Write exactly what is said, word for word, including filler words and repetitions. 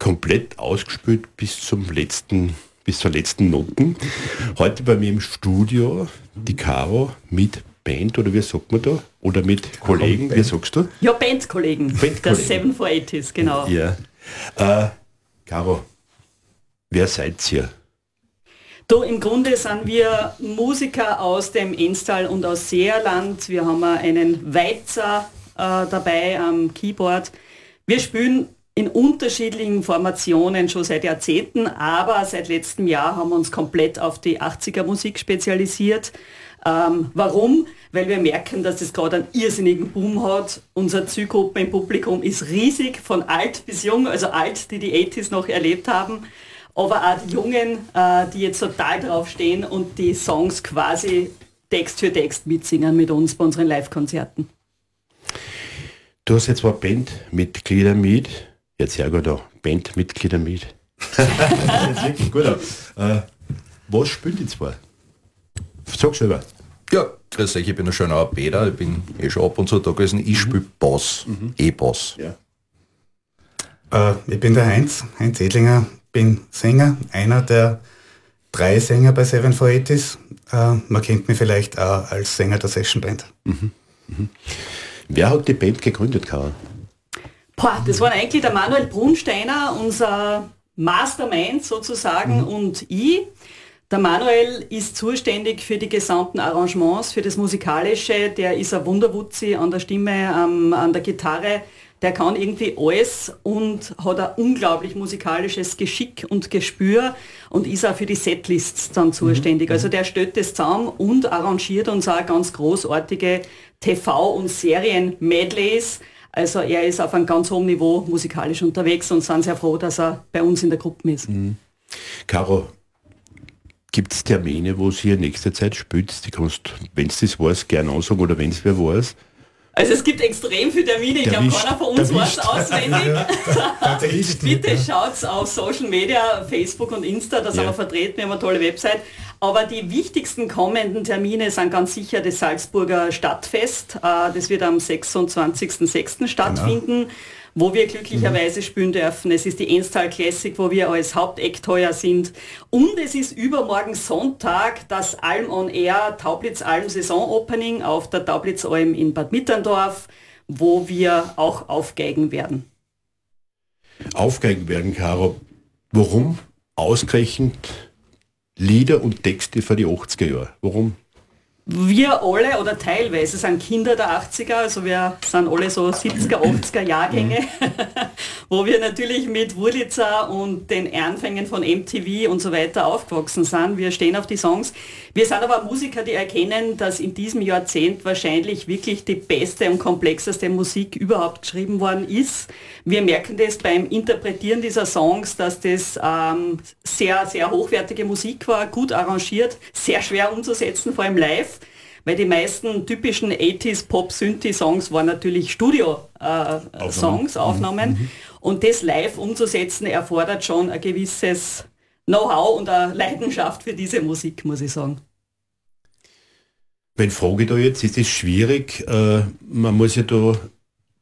komplett ausgespielt bis zum letzten, bis zur letzten Noten. Heute bei mir im Studio die Caro mit Band, oder wie sagt man da? Oder mit Kollegen, wie sagst du? Ja, Bandkollegen. Bandkollegen. Das seven four eighties, genau. Ja. Äh, Caro, wer seid ihr? Du, im Grunde sind wir Musiker aus dem Enstal und aus Seerland. Wir haben einen Weizer äh, dabei am Keyboard. Wir spielen in unterschiedlichen Formationen schon seit Jahrzehnten, aber seit letztem Jahr haben wir uns komplett auf die achtziger Musik spezialisiert. Ähm, warum? Weil wir merken, dass es gerade einen irrsinnigen Boom hat. Unsere Zielgruppe im Publikum ist riesig, von alt bis jung, also alt, die die achtziger noch erlebt haben, aber auch die Jungen, äh, die jetzt total draufstehen und die Songs quasi Text für Text mitsingen mit uns bei unseren Live-Konzerten. Du hast jetzt zwei Bandmitglieder mit, jetzt ja gut, Bandmitglieder mit. Das ist wirklich gut. Äh, was spielt die zwei? Sag selber. Ja, grüß euch, ich bin ein schöner Peter, ich bin eh schon ab und zu da gewesen, ich spiele Bass, mhm. E-Bass. Ja. Äh, ich bin der Heinz, Heinz Edlinger, bin Sänger, einer der drei Sänger bei seven four eighties. Äh, man kennt mich vielleicht auch als Sänger der Session Band. Mhm. Mhm. Wer hat die Band gegründet, Karl? Boah, das war eigentlich der Manuel Brunsteiner, unser Mastermind sozusagen, mhm. und ich. Der Manuel ist zuständig für die gesamten Arrangements, für das Musikalische. Der ist ein Wunderwutzi an der Stimme, ähm, an der Gitarre. Der kann irgendwie alles und hat ein unglaublich musikalisches Geschick und Gespür und ist auch für die Setlists dann zuständig. Mhm. Also der stellt das zusammen und arrangiert uns auch ganz großartige T V- und Serien-Medleys. Also er ist auf einem ganz hohen Niveau musikalisch unterwegs und sind sehr froh, dass er bei uns in der Gruppe ist. Mhm. Caro, gibt es Termine, wo sie in nächster Zeit spielt? Die kannst, wenn es das weiß, gerne ansagen oder wenn es wer weiß. Also es gibt extrem viele Termine, ich glaube keiner von uns weiß auswendig. Bitte schaut auf Social Media, Facebook und Insta, da sind ja. wir vertreten, wir haben eine tolle Website. Aber die wichtigsten kommenden Termine sind ganz sicher das Salzburger Stadtfest. Das wird am sechsundzwanzigsten sechsten stattfinden. Genau. Wo wir glücklicherweise mhm. spielen dürfen. Es ist die Enstal Classic, wo wir als Hauptact heuer sind. Und es ist übermorgen Sonntag das Alm on Air Taublitz Alm Saison Opening auf der Taublitz Alm in Bad Mitterndorf, wo wir auch aufgeigen werden. Aufgeigen werden, Caro. Warum ausgerechnet Lieder und Texte für die achtziger Jahre? Warum? Wir alle oder teilweise sind Kinder der achtziger, also wir sind alle so siebziger, achtziger Jahrgänge, wo wir natürlich mit Wurlitzer und den Anfängen von M T V und so weiter aufgewachsen sind. Wir stehen auf die Songs. Wir sind aber Musiker, die erkennen, dass in diesem Jahrzehnt wahrscheinlich wirklich die beste und komplexeste Musik überhaupt geschrieben worden ist. Wir merken das beim Interpretieren dieser Songs, dass das ähm, sehr, sehr hochwertige Musik war, gut arrangiert, sehr schwer umzusetzen, vor allem live. Weil die meisten typischen achtziger Pop-Synthi-Songs waren natürlich Studio-Songs, äh, Aufnahmen. Mhm. Und das live umzusetzen erfordert schon ein gewisses Know-how und eine Leidenschaft für diese Musik, muss ich sagen. Wenn frage ich da jetzt, ist es schwierig, äh, man muss ja da